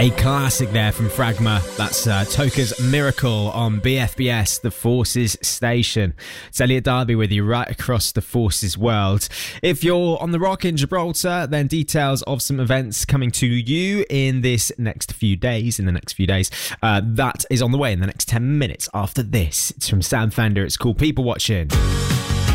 A classic there from Fragma. That's Toka's Miracle on BFBS, the Forces Station. It's Elliot Darby with you right across the Forces world. If you're on the Rock in Gibraltar, then details of some events coming to you in the next few days. That is on the way in the next 10 minutes after this. It's from Sam Fender. It's called People Watching.